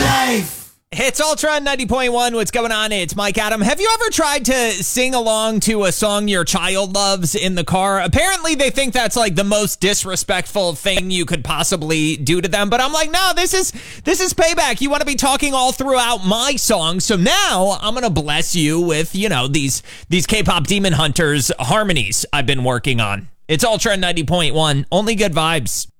life. It's Ultra 90.1. What's going on? It's Mike Adam. Have you ever tried to sing along to a song your child loves in the car? Apparently, they think that's like the most disrespectful thing you could possibly do to them. But I'm like, no, this is payback. You want to be talking all throughout my song. So now I'm going to bless you with, these K-pop Demon Hunters harmonies I've been working on. It's Ultra 90.1. Only good vibes.